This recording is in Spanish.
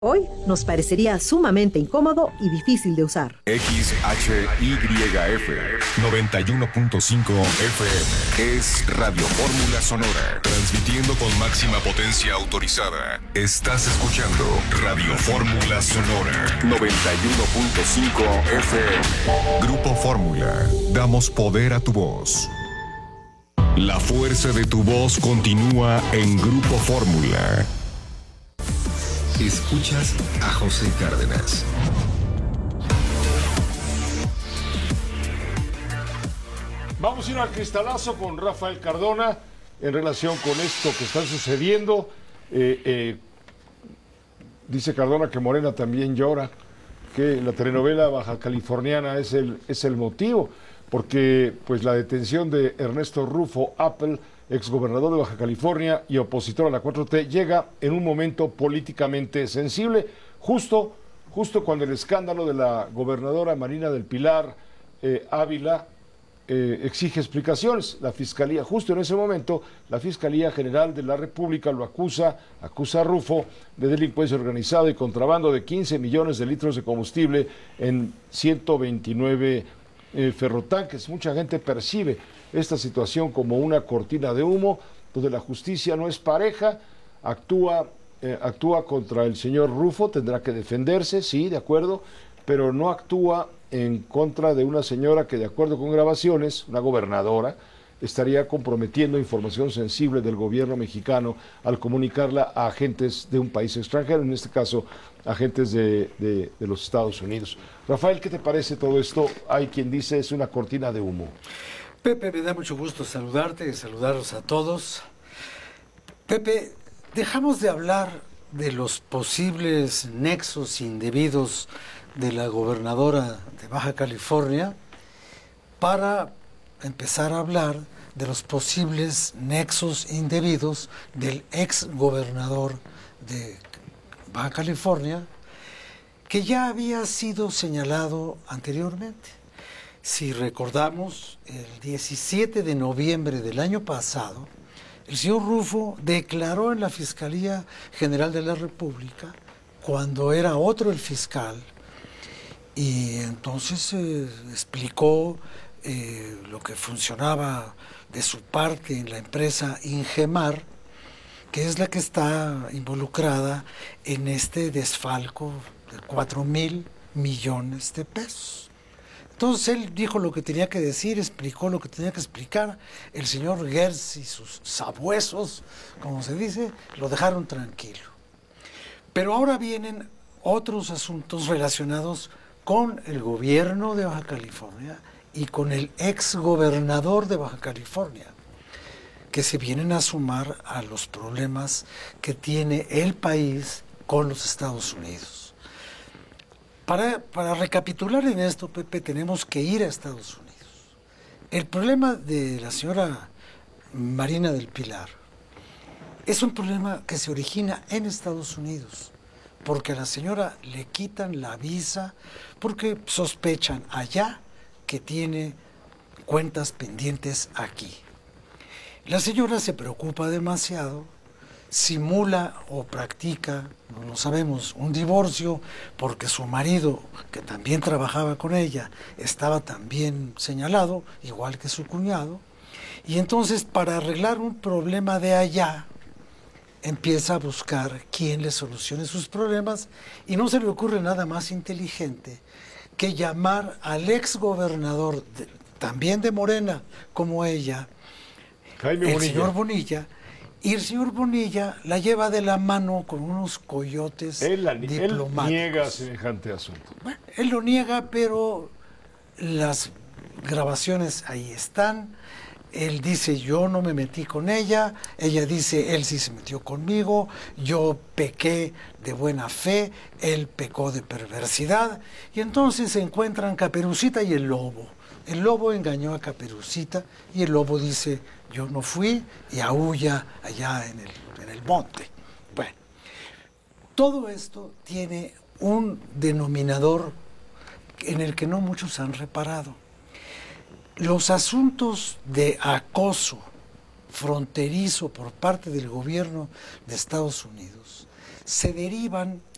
Hoy nos parecería sumamente incómodo y difícil de usar. XHYF 91.5 FM es Radio Fórmula Sonora, transmitiendo con máxima potencia autorizada. Estás escuchando Radio Fórmula Sonora 91.5 FM. Grupo Fórmula, damos poder a tu voz. La fuerza de tu voz continúa en Grupo Fórmula. Escuchas a José Cárdenas. Vamos a ir al cristalazo con Rafael Cardona en relación con esto que está sucediendo. Dice Cardona que Morena también llora, que la telenovela baja californiana es el motivo, porque pues la detención de Ernesto Rufo Appel, exgobernador de Baja California y opositor a la 4T, llega en un momento políticamente sensible, justo cuando el escándalo de la gobernadora Marina del Pilar Ávila exige explicaciones. La Fiscalía, justo en ese momento, la Fiscalía General de la República lo acusa a Rufo de delincuencia organizada y contrabando de 15 millones de litros de combustible en 129 ferrotanques. Mucha gente percibe esta situación como una cortina de humo, donde la justicia no es pareja, actúa contra el señor Rufo, tendrá que defenderse, sí, de acuerdo, pero no actúa en contra de una señora que, de acuerdo con grabaciones, una gobernadora, estaría comprometiendo información sensible del gobierno mexicano al comunicarla a agentes de un país extranjero, en este caso agentes de los Estados Unidos. Rafael, ¿qué te parece todo esto? Hay quien dice es una cortina de humo. Pepe, me da mucho gusto saludarte y saludarlos a todos. Pepe, dejamos de hablar de los posibles nexos indebidos de la gobernadora de Baja California para empezar a hablar de los posibles nexos indebidos del ex gobernador de Baja California, que ya había sido señalado anteriormente. Si recordamos, el 17 de noviembre del año pasado, el señor Rufo declaró en la Fiscalía General de la República, cuando era otro el fiscal, y entonces explicó lo que funcionaba de su parte en la empresa Ingemar, que es la que está involucrada en este desfalco de 4,000 millones de pesos. Entonces él dijo lo que tenía que decir, explicó lo que tenía que explicar. El señor Gers y sus sabuesos, como se dice, lo dejaron tranquilo. Pero ahora vienen otros asuntos relacionados con el gobierno de Baja California y con el ex gobernador de Baja California, que se vienen a sumar a los problemas que tiene el país con los Estados Unidos. Para recapitular en esto, Pepe, tenemos que ir a Estados Unidos. El problema de la señora Marina del Pilar es un problema que se origina en Estados Unidos, porque a la señora le quitan la visa porque sospechan allá que tiene cuentas pendientes aquí. La señora se preocupa demasiado, simula o practica, no lo sabemos, un divorcio porque su marido, que también trabajaba con ella, estaba también señalado, igual que su cuñado, y entonces para arreglar un problema de allá, empieza a buscar quién le solucione sus problemas y no se le ocurre nada más inteligente que llamar al ex gobernador, también de Morena, como ella, Jaime Bonilla. Señor Bonilla, y el señor Bonilla la lleva de la mano con unos coyotes diplomáticos. Él niega semejante asunto. Bueno, él lo niega, pero las grabaciones ahí están. Él dice, yo no me metí con ella. Ella dice, él sí se metió conmigo. Yo pequé de buena fe. Él pecó de perversidad. Y entonces se encuentran Caperucita y el lobo. El lobo engañó a Caperucita y el lobo dice, yo no fui, y aúlla allá en el monte. Bueno, todo esto tiene un denominador en el que no muchos han reparado. Los asuntos de acoso fronterizo por parte del gobierno de Estados Unidos se derivan